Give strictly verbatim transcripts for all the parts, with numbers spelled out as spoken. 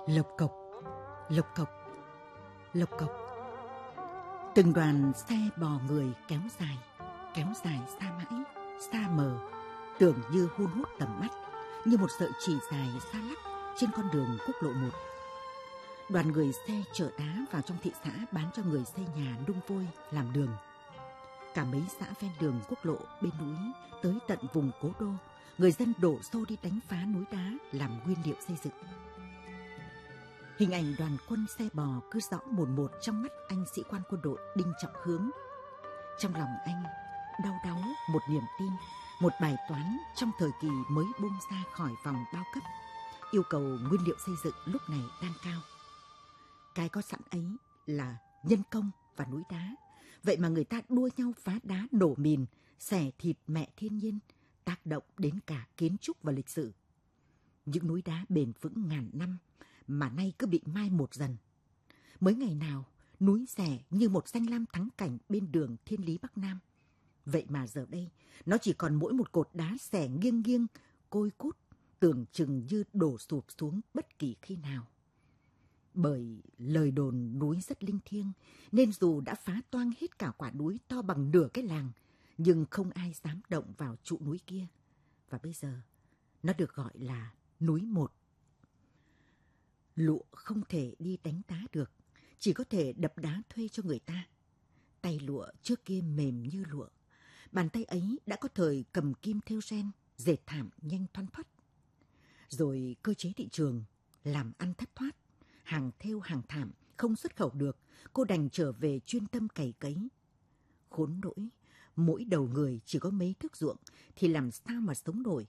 Lộc cộc, lộc cộc, lộc cộc. Từng đoàn xe bò người kéo dài, kéo dài xa mãi, xa mờ, tưởng như hun hút tầm mắt, như một sợi chỉ dài xa lắc trên con đường quốc lộ một. Đoàn người xe chở đá vào trong thị xã bán cho người xây nhà nung vôi làm đường. Cả mấy xã ven đường quốc lộ bên núi tới tận vùng cố đô, người dân đổ xô đi đánh phá núi đá làm nguyên liệu xây dựng. Hình ảnh đoàn quân xe bò cứ rõ mồn một trong mắt anh sĩ quan quân đội Đinh Trọng Hướng. Trong lòng anh đau đáu một niềm tin, một bài toán trong thời kỳ mới bung ra khỏi vòng bao cấp. Yêu cầu nguyên liệu xây dựng lúc này đang cao. Cái có sẵn ấy là nhân công và núi đá. Vậy mà người ta đua nhau phá đá nổ mìn, xẻ thịt mẹ thiên nhiên, tác động đến cả kiến trúc và lịch sử. Những núi đá bền vững ngàn năm mà nay cứ bị mai một dần. Mới ngày nào, núi rẻ như một danh lam thắng cảnh bên đường Thiên Lý Bắc Nam. Vậy mà giờ đây, nó chỉ còn mỗi một cột đá xẻ nghiêng nghiêng, côi cút, tưởng chừng như đổ sụp xuống bất kỳ khi nào. Bởi lời đồn núi rất linh thiêng, nên dù đã phá toang hết cả quả núi to bằng nửa cái làng, nhưng không ai dám động vào trụ núi kia. Và bây giờ, nó được gọi là núi một. Lụa không thể đi đánh đá được, chỉ có thể đập đá thuê cho người ta. Tay lụa trước kia mềm như lụa, bàn tay ấy đã có thời cầm kim thêu ren, dệt thảm nhanh thoăn thoắt. Rồi cơ chế thị trường, làm ăn thất thoát, hàng thêu hàng thảm không xuất khẩu được, cô đành trở về chuyên tâm cày cấy. Khốn nỗi, mỗi đầu người chỉ có mấy thước ruộng thì làm sao mà sống nổi.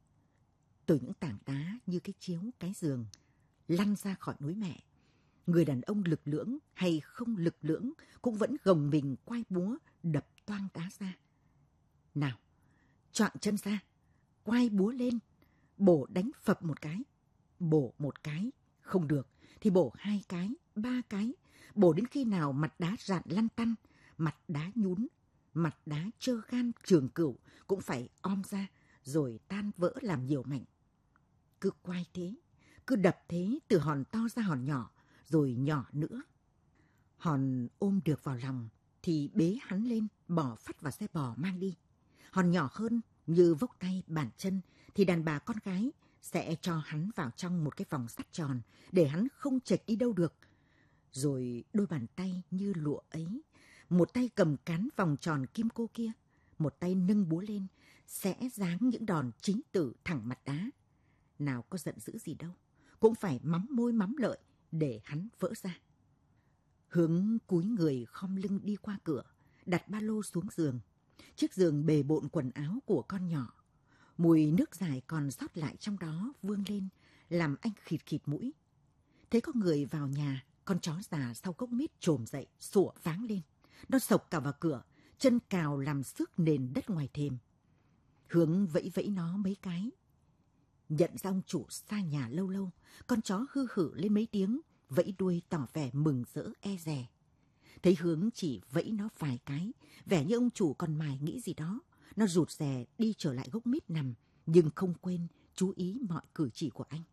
Từ những tảng đá như cái chiếu, cái giường, lăn ra khỏi núi mẹ, người đàn ông lực lưỡng hay không lực lưỡng cũng vẫn gồng mình quay búa đập toang đá ra. Nào, choạng chân ra, quay búa lên, bổ đánh phập một cái, bổ một cái, không được thì bổ hai cái, ba cái, bổ đến khi nào mặt đá rạn lăn tăn, mặt đá nhún, mặt đá trơ gan trường cửu cũng phải om ra rồi tan vỡ làm nhiều mảnh. Cứ quay thế, cứ đập thế từ hòn to ra hòn nhỏ, rồi nhỏ nữa. Hòn ôm được vào lòng thì bế hắn lên, bỏ phắt vào xe bò mang đi. Hòn nhỏ hơn như vốc tay bàn chân thì đàn bà con gái sẽ cho hắn vào trong một cái vòng sắt tròn để hắn không chệch đi đâu được. Rồi đôi bàn tay như lụa ấy, một tay cầm cán vòng tròn kim cô kia, một tay nâng búa lên, sẽ giáng những đòn chính tử thẳng mặt đá. Nào có giận dữ gì đâu, cũng phải mắm môi mắm lợi để hắn vỡ ra. Hướng cúi người khom lưng đi qua cửa, đặt ba lô xuống giường. Chiếc giường bề bộn quần áo của con nhỏ. Mùi nước dài còn sót lại trong đó vương lên, làm anh khịt khịt mũi. Thấy có người vào nhà, con chó già sau gốc mít trồm dậy, sủa váng lên. Nó sộc cả vào cửa, chân cào làm xước nền đất ngoài thềm. Hướng vẫy vẫy nó mấy cái. Nhận ra ông chủ xa nhà lâu lâu, con chó hư hử lên mấy tiếng, vẫy đuôi tỏ vẻ mừng rỡ e dè. Thấy Hướng chỉ vẫy nó vài cái, vẻ như ông chủ còn mải nghĩ gì đó. Nó rụt rè đi trở lại gốc mít nằm, nhưng không quên chú ý mọi cử chỉ của anh.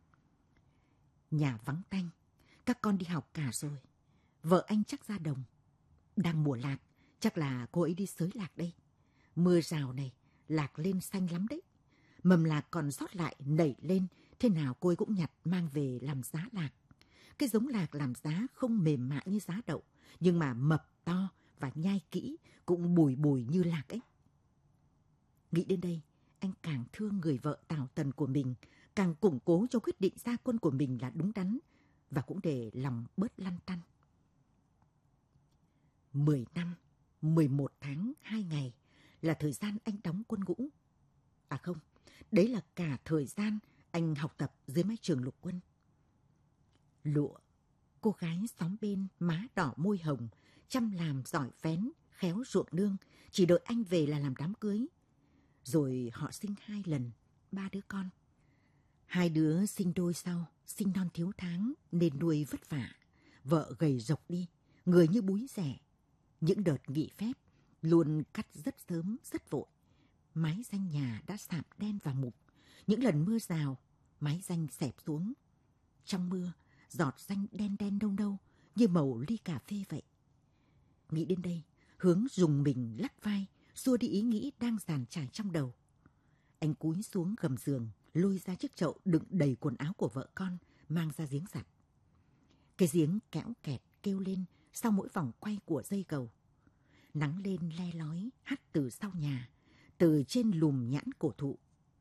Nhà vắng tanh, các con đi học cả rồi. Vợ anh chắc ra đồng. Đang mùa lạc, chắc là cô ấy đi xới lạc đây. Mưa rào này, lạc lên xanh lắm đấy. Mầm lạc còn sót lại nảy lên, thế nào cô ấy cũng nhặt mang về làm giá lạc. Cái giống lạc làm giá không mềm mại như giá đậu, nhưng mà mập to và nhai kỹ cũng bùi bùi như lạc ấy. Nghĩ đến đây, anh càng thương người vợ tảo tần của mình, càng củng cố cho quyết định ra quân của mình là đúng đắn, và cũng để lòng bớt lăn tăn. Mười năm, mười một tháng, hai ngày là thời gian anh đóng quân ngũ. À không, đấy là cả thời gian anh học tập dưới mái trường lục quân. Lụa, cô gái xóm bên má đỏ môi hồng, chăm làm giỏi vén, khéo ruộng nương, chỉ đợi anh về là làm đám cưới. Rồi họ sinh hai lần, ba đứa con. Hai đứa sinh đôi sau, sinh non thiếu tháng nên nuôi vất vả. Vợ gầy rộc đi, người như búi rẻ. Những đợt nghỉ phép luôn cắt rất sớm, rất vội. Mái danh nhà đã sạm đen và mục. Những lần mưa rào, mái danh xẹp xuống. trong mưa, giọt xanh đen đen đâu đâu như màu ly cà phê vậy. Nghĩ đến đây, Hướng rùng mình lắc vai, xua đi ý nghĩ đang dàn trải trong đầu. Anh cúi xuống gầm giường, lôi ra chiếc chậu đựng đầy quần áo của vợ con, mang ra giếng giặt. Cái giếng kéo kẹt kêu lên sau mỗi vòng quay của dây cầu. Nắng lên le lói hắt từ sau nhà, từ trên lùm nhãn cổ thụ.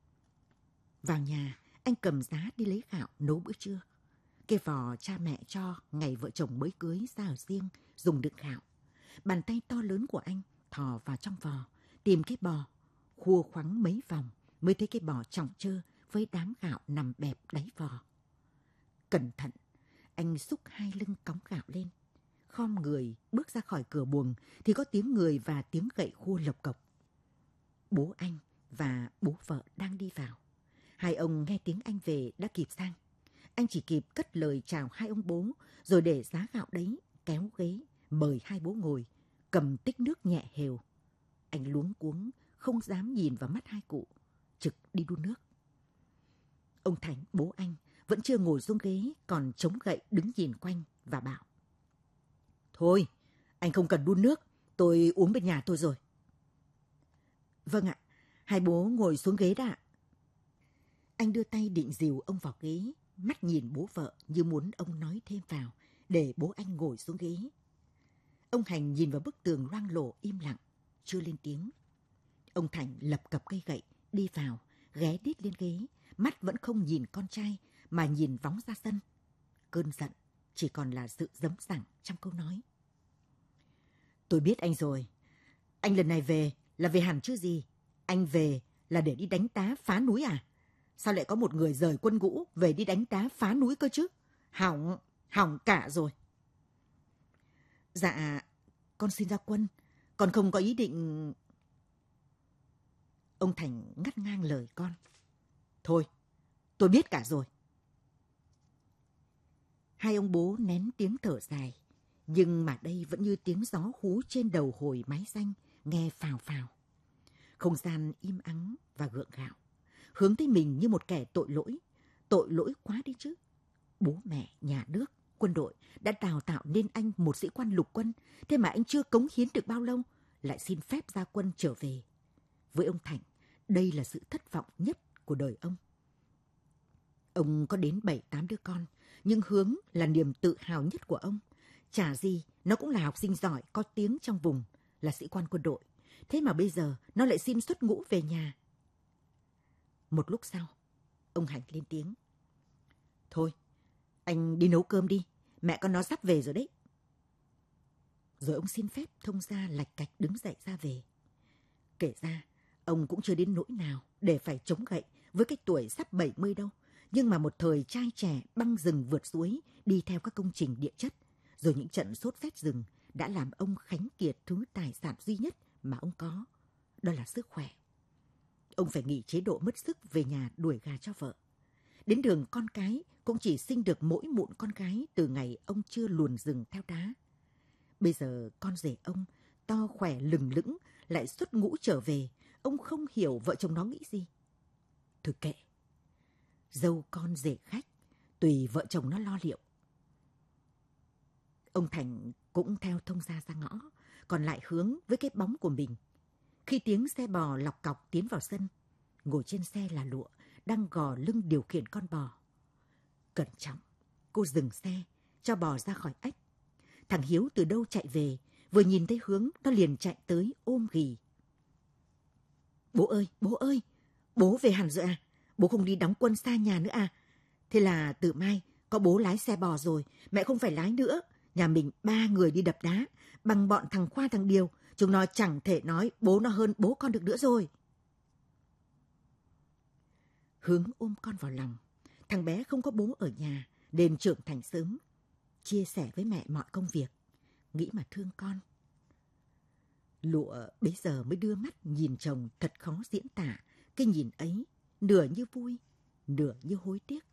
Vào nhà, anh cầm giá đi lấy gạo nấu bữa trưa. Cái vò cha mẹ cho ngày vợ chồng mới cưới ra ở riêng dùng đựng gạo. Bàn tay to lớn của anh thò vào trong vò, tìm cái bò, khua khoắng mấy vòng mới thấy cái bò tròng trơ với đám gạo nằm bẹp đáy vò. Cẩn thận, anh xúc hai lưng cõng gạo lên. Khom người bước ra khỏi cửa buồng thì có tiếng người và tiếng gậy khua lộc cộc. Bố anh và bố vợ đang đi vào. Hai ông nghe tiếng anh về đã kịp sang. Anh chỉ kịp cất lời chào hai ông bố rồi để giá gạo đấy, kéo ghế, mời hai bố ngồi, cầm tích nước nhẹ hều. Anh luống cuống, không dám nhìn vào mắt hai cụ, trực đi đun nước. Ông Thành, bố anh, vẫn chưa ngồi xuống ghế, còn chống gậy đứng nhìn quanh và bảo: Thôi, anh không cần đun nước, tôi uống bên nhà tôi rồi. Vâng ạ, hai bố ngồi xuống ghế đã. Anh đưa tay định dìu ông vào ghế, mắt nhìn bố vợ như muốn ông nói thêm vào, để bố anh ngồi xuống ghế. Ông Hành nhìn vào bức tường loang lổ im lặng, chưa lên tiếng. Ông Thành lập cập cây gậy, đi vào, ghé đít lên ghế, mắt vẫn không nhìn con trai, mà nhìn vóng ra sân. Cơn giận chỉ còn là sự dấm dẳng trong câu nói. Tôi biết anh rồi. Anh lần này về là về hẳn chứ gì. Anh về là để đi đánh đá phá núi à? Sao lại có một người rời quân ngũ về đi đánh đá phá núi cơ chứ? Hỏng, hỏng cả rồi. Dạ, con xin ra quân. Con không có ý định... Ông Thành ngắt ngang lời con. Thôi, tôi biết cả rồi. Hai ông bố nén tiếng thở dài, nhưng mà đây vẫn như tiếng gió hú trên đầu hồi mái danh, nghe phào phào. Không gian im ắng và gượng gạo. Hướng tới mình như một kẻ tội lỗi. Tội lỗi quá đi chứ. Bố mẹ, nhà nước, quân đội đã đào tạo nên anh một sĩ quan lục quân, thế mà anh chưa cống hiến được bao lâu, lại xin phép ra quân trở về. Với ông Thành, đây là sự thất vọng nhất của đời ông. Ông có đến bảy tám đứa con, nhưng Hướng là niềm tự hào nhất của ông. Chả gì, nó cũng là học sinh giỏi, có tiếng trong vùng, là sĩ quan quân đội. Thế mà bây giờ nó lại xin xuất ngũ về nhà. Một lúc sau, ông Hành lên tiếng. Thôi, anh đi nấu cơm đi, mẹ con nó sắp về rồi đấy. Rồi ông xin phép thông gia lạch cạch đứng dậy ra về. Kể ra, ông cũng chưa đến nỗi nào để phải chống gậy với cái tuổi sắp bảy mươi đâu. Nhưng mà một thời trai trẻ băng rừng vượt suối, đi theo các công trình địa chất, rồi những trận sốt rét rừng đã làm ông khánh kiệt thứ tài sản duy nhất mà ông có, đó là sức khỏe. Ông phải nghỉ chế độ mất sức về nhà đuổi gà cho vợ. Đến đường con cái cũng chỉ sinh được mỗi mụn con gái từ ngày ông chưa luồn rừng theo đá. Bây giờ con rể ông, to khỏe lừng lững, lại xuất ngũ trở về, ông không hiểu vợ chồng nó nghĩ gì. Thôi kệ, dâu con rể khách, tùy vợ chồng nó lo liệu. Ông Thành cũng theo thông gia ra ngõ, còn lại Hướng với cái bóng của mình. Khi tiếng xe bò lọc cọc tiến vào sân, ngồi trên xe là Lụa, đang gò lưng điều khiển con bò. Cẩn trọng, cô dừng xe, cho bò ra khỏi ách. Thằng Hiếu từ đâu chạy về, vừa nhìn thấy Hướng, nó liền chạy tới ôm ghì. Bố ơi, bố ơi, bố về hẳn rồi à? Bố không đi đóng quân xa nhà nữa à? Thế là từ mai có bố lái xe bò rồi, mẹ không phải lái nữa. Nhà mình ba người đi đập đá, bằng bọn thằng Khoa thằng Điều, chúng nó chẳng thể nói bố nó hơn bố con được nữa rồi. Hướng ôm con vào lòng. Thằng bé không có bố ở nhà, nên trưởng thành sớm. Chia sẻ với mẹ mọi công việc, nghĩ mà thương con. Lụa bấy giờ mới đưa mắt nhìn chồng thật khó diễn tả. Cái nhìn ấy, nửa như vui, nửa như hối tiếc.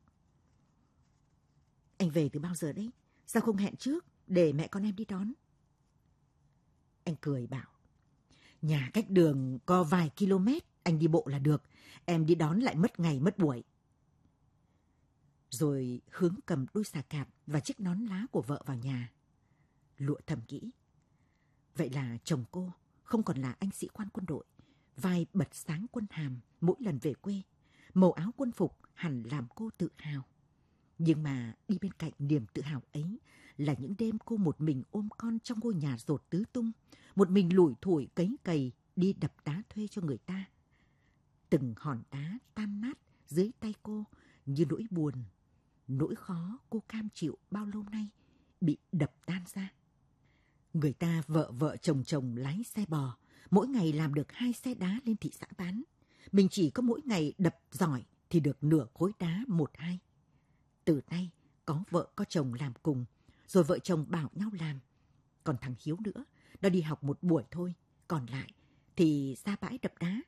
Anh về từ bao giờ đấy? Sao không hẹn trước, để mẹ con em đi đón? Anh cười bảo, nhà cách đường có vài km, anh đi bộ là được. Em đi đón lại mất ngày mất buổi. rồi hướng cầm đôi xà cạp và chiếc nón lá của vợ vào nhà. Lụa thầm nghĩ, vậy là chồng cô không còn là anh sĩ quan quân đội, vai bật sáng quân hàm mỗi lần về quê, màu áo quân phục hẳn làm cô tự hào. Nhưng mà đi bên cạnh niềm tự hào ấy là những đêm cô một mình ôm con trong ngôi nhà dột tứ tung, một mình lủi thủi cấy cày đi đập đá thuê cho người ta. Từng hòn đá tan nát dưới tay cô như nỗi buồn, nỗi khó cô cam chịu bao lâu nay bị đập tan ra. Người ta vợ vợ chồng chồng lái xe bò, mỗi ngày làm được hai xe đá lên thị xã bán. Mình chỉ có mỗi ngày đập giỏi thì được nửa khối đá một hai. Từ nay có vợ có chồng làm cùng, rồi vợ chồng bảo nhau làm. Còn thằng Hiếu nữa, nó đi học một buổi thôi, còn lại thì ra bãi đập đá.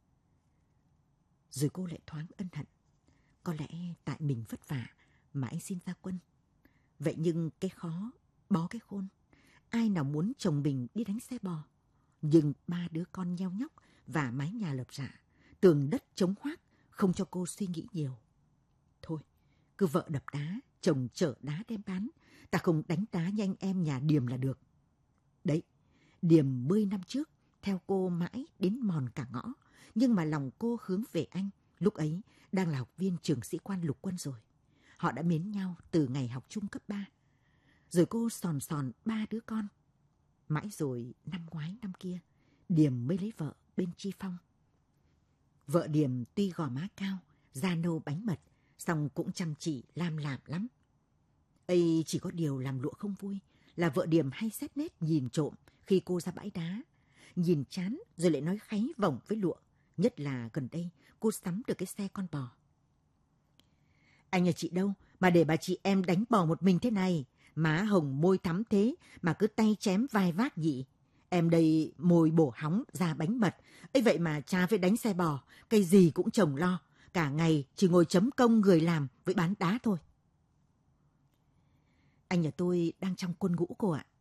Rồi cô lại thoáng ân hận. Có lẽ tại mình vất vả mà anh xin ra quân. Vậy nhưng cái khó, bó cái khôn. Ai nào muốn chồng mình đi đánh xe bò. Nhưng ba đứa con nheo nhóc và mái nhà lợp rạ, tường đất trống hoác, không cho cô suy nghĩ nhiều. Thôi, cứ vợ đập đá, chồng chở đá đem bán. Ta không đánh đá như anh em nhà Điềm là được. Đấy, Điềm mười năm trước, theo cô mãi đến mòn cả ngõ. Nhưng mà lòng cô hướng về anh, lúc ấy đang là học viên trường sĩ quan lục quân rồi. Họ đã mến nhau từ ngày học chung cấp ba. Rồi cô sòn sòn ba đứa con. Mãi rồi năm ngoái năm kia, Điềm mới lấy vợ bên Chi Phong. Vợ Điềm tuy gò má cao, da nâu bánh mật, song cũng chăm chỉ lam lảm lắm. Ây chỉ có điều làm Lụa không vui là vợ Điềm hay xét nét nhìn trộm khi cô ra bãi đá. Nhìn chán rồi lại nói kháy vòng với Lụa. Nhất là gần đây cô sắm được cái xe con bò. Anh nhà chị đâu mà để bà chị em đánh bò một mình thế này. Má hồng môi thắm thế mà cứ tay chém vai vác nhỉ. Em đây môi bổ hóng da bánh mật. Ấy vậy mà cha phải đánh xe bò, cây gì cũng chồng lo. Cả ngày chỉ ngồi chấm công người làm với bán đá thôi. Anh nhà tôi đang trong quân ngũ cô ạ.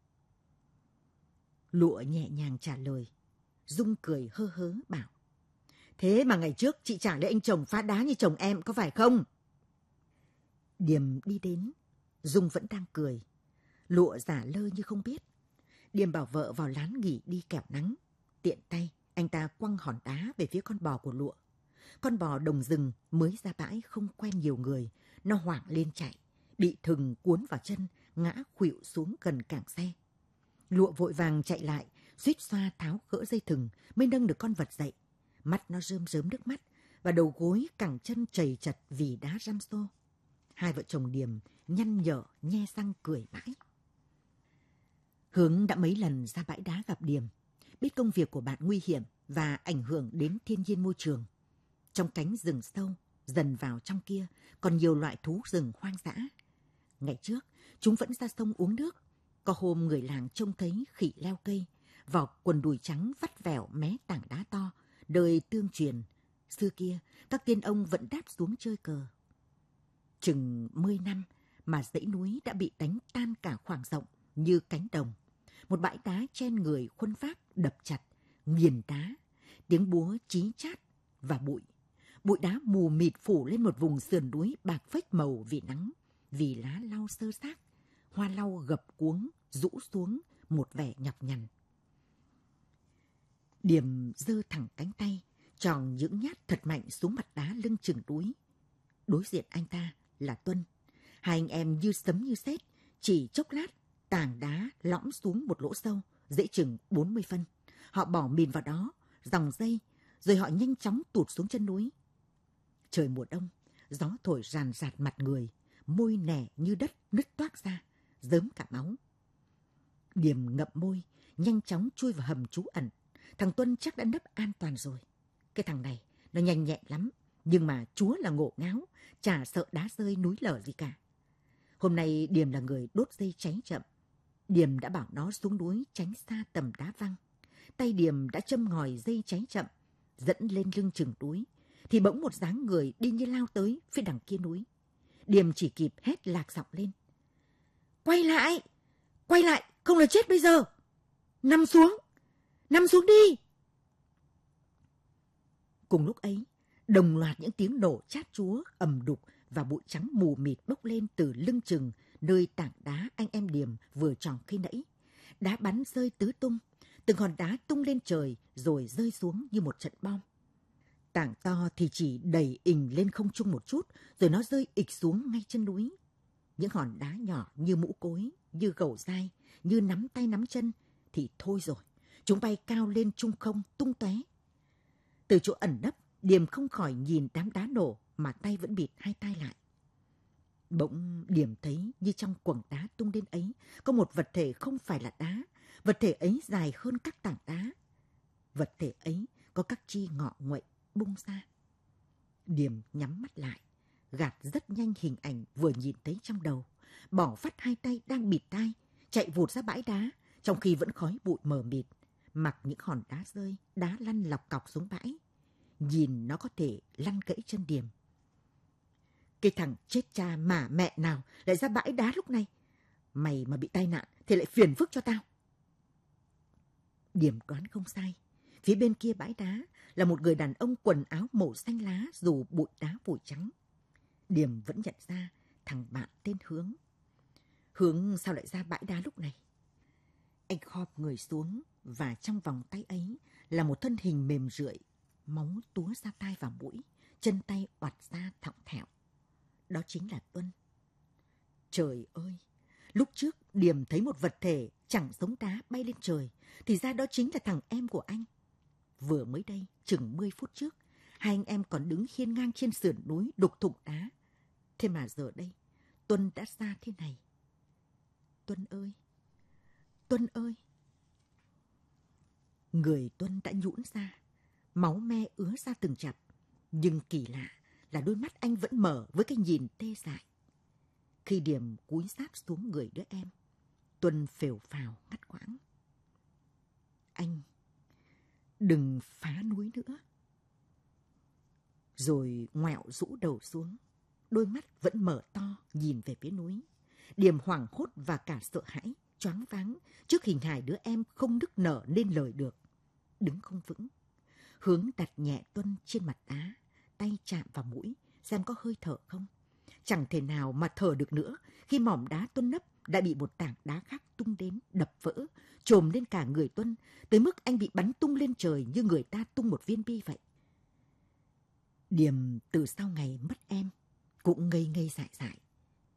Lụa nhẹ nhàng trả lời. Dung cười hơ hớ bảo. Thế mà ngày trước chị chả lẽ anh chồng phá đá như chồng em có phải không? Điềm đi đến. Dung vẫn đang cười. Lụa giả lơ như không biết. Điềm bảo vợ vào lán nghỉ đi kẻo nắng. Tiện tay anh ta quăng hòn đá về phía con bò của Lụa. Con bò đồng rừng mới ra bãi không quen nhiều người. Nó hoảng lên chạy. Bị thừng cuốn vào chân, ngã khuỵu xuống gần cảng xe. Lụa vội vàng chạy lại, suýt xoa tháo gỡ dây thừng mới nâng được con vật dậy. Mắt nó rơm rớm nước mắt và đầu gối cẳng chân chầy chật vì đá răm xô. Hai vợ chồng Điềm nhăn nhở nhe răng cười mãi. Hướng đã mấy lần ra bãi đá gặp Điềm, biết công việc của bạn nguy hiểm và ảnh hưởng đến thiên nhiên môi trường. Trong cánh rừng sâu, dần vào trong kia còn nhiều loại thú rừng hoang dã. Ngày trước, chúng vẫn ra sông uống nước. Có hôm người làng trông thấy khỉ leo cây, vỏ quần đùi trắng vắt vẻo mé tảng đá to, đời tương truyền. Xưa kia, các tiên ông vẫn đáp xuống chơi cờ. Chừng mười năm mà dãy núi đã bị đánh tan cả khoảng rộng như cánh đồng. Một bãi đá chen người khuân vác đập chặt, nghiền đá, tiếng búa chí chát và bụi. Bụi đá mù mịt phủ lên một vùng sườn núi bạc phếch màu vì nắng, vì lá lau sơ xác, hoa lau gập cuống, rũ xuống một vẻ nhọc nhằn. Điềm giơ thẳng cánh tay, tròn những nhát thật mạnh xuống mặt đá lưng chừng núi. Đối diện anh ta là Tuân. Hai anh em như sấm như sét, chỉ chốc lát, tảng đá lõm xuống một lỗ sâu, dễ chừng bốn mươi phân. Họ bỏ mìn vào đó, dòng dây, rồi họ nhanh chóng tụt xuống chân núi. Trời mùa đông, gió thổi ràn rạt mặt người, môi nẻ như đất nứt toác ra, rớm cả máu. Điềm ngậm môi, nhanh chóng chui vào hầm trú ẩn. Thằng Tuân chắc đã nấp an toàn rồi. Cái thằng này, nó nhanh nhẹn lắm, nhưng mà chúa là ngộ ngáo, chả sợ đá rơi núi lở gì cả. Hôm nay Điềm là người đốt dây cháy chậm. Điềm đã bảo nó xuống núi tránh xa tầm đá văng. Tay Điềm đã châm ngòi dây cháy chậm, dẫn lên lưng chừng núi, thì bỗng một dáng người đi như lao tới phía đằng kia núi. Điềm chỉ kịp hét lạc giọng lên. Quay lại! Quay lại! Không là chết bây giờ! Nằm xuống! Nằm xuống đi! Cùng lúc ấy, đồng loạt những tiếng nổ chát chúa ầm đục và bụi trắng mù mịt bốc lên từ lưng chừng nơi tảng đá anh em Điềm vừa tròn khi nãy. Đá bắn rơi tứ tung, từng hòn đá tung lên trời rồi rơi xuống như một trận bom. Tảng to thì chỉ đẩy ình lên không trung một chút, rồi nó rơi ịch xuống ngay chân núi. Những hòn đá nhỏ như mũ cối, như gầu dai, như nắm tay nắm chân, thì thôi rồi, chúng bay cao lên trung không tung tóe. Từ chỗ ẩn nấp, Điềm không khỏi nhìn đám đá nổ mà tay vẫn bịt hai tay lại. Bỗng Điềm thấy như trong quầng đá tung lên ấy, có một vật thể không phải là đá, vật thể ấy dài hơn các tảng đá. Vật thể ấy có các chi ngọ nguậy bung ra. Điềm nhắm mắt lại, gạt rất nhanh hình ảnh vừa nhìn thấy trong đầu, bỏ phắt hai tay đang bịt tai, chạy vụt ra bãi đá, trong khi vẫn khói bụi mờ mịt, mặc những hòn đá rơi, đá lăn lọc cọc xuống bãi. Nhìn nó có thể lăn gãy chân Điềm. Cái thằng chết cha mà mẹ nào lại ra bãi đá lúc này? Mày mà bị tai nạn thì lại phiền phức cho tao. Điềm đoán không sai. Phía bên kia bãi đá là một người đàn ông quần áo màu xanh lá dù bụi đá phủ trắng. Điềm vẫn nhận ra thằng bạn tên Hướng. Hướng sao lại ra bãi đá lúc này? Anh khom người xuống và trong vòng tay ấy là một thân hình mềm rượi, máu túa ra tai và mũi, chân tay oặt ra thọng thẹo. Đó chính là Tuân. Trời ơi! Lúc trước Điềm thấy một vật thể chẳng giống đá bay lên trời, thì ra đó chính là thằng em của anh. Vừa mới đây, chừng mười phút trước, hai anh em còn đứng hiên ngang trên sườn núi đục thủng đá. Thế mà giờ đây, Tuân đã ra thế này. Tuân ơi! Tuân ơi! Người Tuân đã nhũn ra, máu me ứa ra từng chặp. Nhưng kỳ lạ là đôi mắt anh vẫn mở với cái nhìn tê dại. Khi Điềm cúi sát xuống người đứa em, Tuân phều phào ngắt quãng. Anh, đừng phá núi nữa. Rồi ngoẹo rũ đầu xuống, đôi mắt vẫn mở to nhìn về phía núi. Điềm hoảng hốt và cả sợ hãi, choáng váng trước hình hài đứa em không nức nở nên lời được. Đứng không vững, Hướng đặt nhẹ Tuân trên mặt đá, tay chạm vào mũi xem có hơi thở không. Chẳng thể nào mà thở được nữa khi mỏm đá Tuân nấp đã bị một tảng đá khác tung đến đập vỡ, chồm lên cả người Tuân, tới mức anh bị bắn tung lên trời như người ta tung một viên bi vậy. Điềm từ sau ngày mất em cũng ngây ngây dại dại.